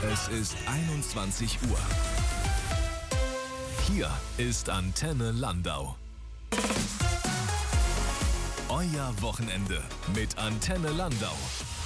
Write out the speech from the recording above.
Es ist 21 Uhr. Hier ist Antenne Landau. Euer Wochenende mit Antenne Landau.